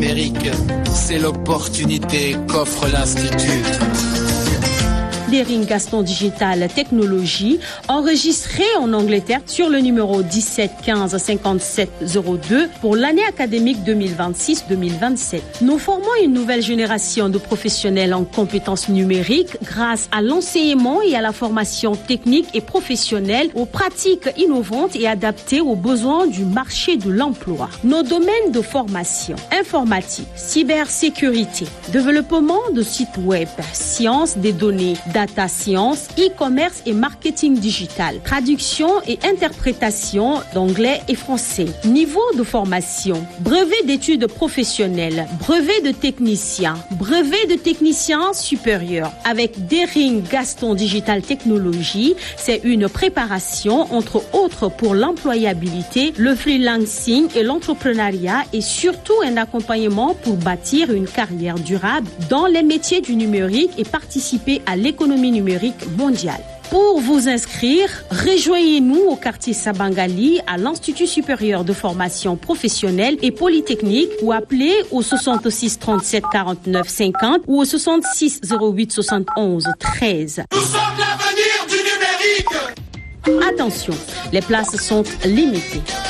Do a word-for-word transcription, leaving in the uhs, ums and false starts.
numérique, c'est l'opportunité qu'offre l'Institut. Dering Gaston Digital Technologies, enregistré en Angleterre sur le numéro dix-sept quinze cinquante-sept zéro deux pour l'année académique deux mille vingt-six deux mille vingt-sept. Nous formons une nouvelle génération de professionnels en compétences numériques grâce à l'enseignement et à la formation technique et professionnelle aux pratiques innovantes et adaptées aux besoins du marché de l'emploi. Nos domaines de formation: informatique, cybersécurité, développement de sites web, sciences des données, data science, e-commerce et marketing digital, traduction et interprétation d'anglais et français. Niveau de formation: brevet d'études professionnelles, brevet de technicien, brevet de technicien supérieur. Avec Dering Gaston Digital Technologies, c'est une préparation entre autres pour l'employabilité, le freelancing et l'entrepreneuriat, et surtout un accompagnement pour bâtir une carrière durable dans les métiers du numérique et participer à l'économie numérique mondiale. Pour vous inscrire, rejoignez-nous au quartier Sabangali à l'Institut supérieur de formation professionnelle et polytechnique ou appelez au soixante-six trente-sept quarante-neuf cinquante ou au soixante-six zéro huit soixante et onze treize. Nous sommes l'avenir du numérique. Attention, les places sont limitées.